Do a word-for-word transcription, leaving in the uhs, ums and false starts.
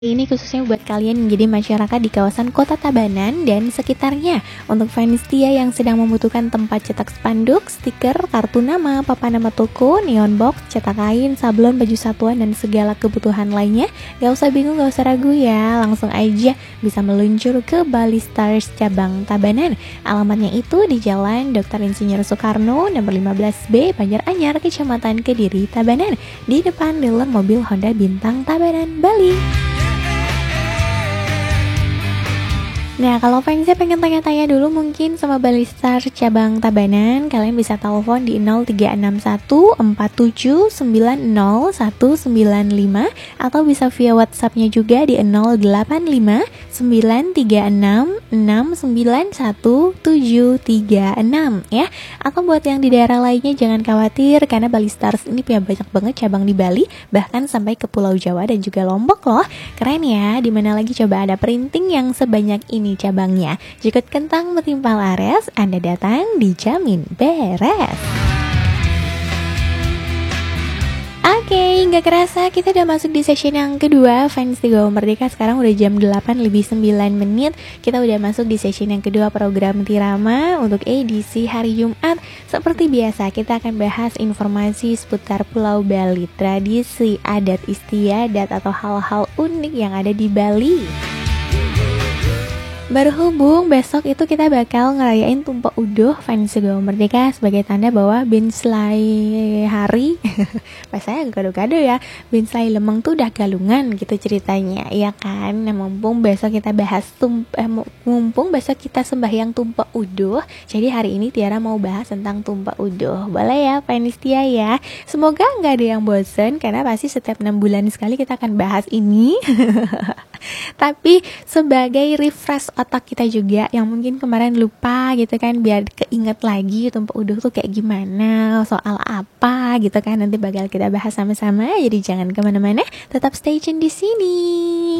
Ini khususnya buat kalian yang jadi masyarakat di kawasan Kota Tabanan dan sekitarnya. Untuk fans setia yang sedang membutuhkan tempat cetak spanduk, stiker, kartu nama, papan nama toko, neon box, cetak kain, sablon, baju satuan, dan segala kebutuhan lainnya, gak usah bingung, gak usah ragu ya. Langsung aja bisa meluncur ke Bali Stars cabang Tabanan. Alamatnya itu di Jalan dokter Insinyur Soekarno, nomor lima belas B, Banjaranyar, Kecamatan Kediri, Tabanan. Di depan dealer mobil Honda Bintang Tabanan, Bali. Nah, kalau fansnya pengen tanya-tanya dulu mungkin sama Bali Stars cabang Tabanan, kalian bisa telepon di nol tiga enam satu empat tujuh sembilan nol satu sembilan lima atau bisa via WhatsApp-nya juga di nol delapan lima sembilan tiga enam enam sembilan satu tujuh tiga enam ya. Atau buat yang di daerah lainnya jangan khawatir karena Bali Stars ini punya banyak banget cabang di Bali, bahkan sampai ke Pulau Jawa dan juga Lombok loh. Keren ya, dimana lagi coba ada printing yang sebanyak ini cabangnya. Jika kentang metimpal ares, Anda datang dijamin beres. Oke, okay, gak kerasa kita udah masuk di session yang kedua Fans Tiga Merdeka. Sekarang udah jam delapan lebih sembilan menit. Kita udah masuk di session yang kedua program Tirama untuk edisi hari Jumat. Seperti biasa kita akan bahas informasi seputar Pulau Bali, tradisi, adat istiadat atau hal-hal unik yang ada di Bali. Berhubung besok itu kita bakal ngerayain Tumpah Uduh Fans Tiga Merdeka sebagai tanda bahwa Binslai hari pasanya gado-gado ya, Binslai Lemeng tuh udah galungan gitu ceritanya, ya kan. Nah, mumpung besok kita bahas tum eh, mumpung besok kita sembahyang Tumpah Uduh, jadi hari ini Tiara mau bahas tentang Tumpah Uduh. Boleh ya fans Tia ya. Semoga nggak ada yang bosen karena pasti setiap enam bulan sekali kita akan bahas ini. Tapi sebagai refresh otak kita juga yang mungkin kemarin lupa gitu kan, biar keinget lagi Tumpah Uduh tuh kayak gimana, soal apa gitu kan, nanti bakal kita bahas sama-sama. Jadi jangan kemana-mana, tetap stay tune di sini.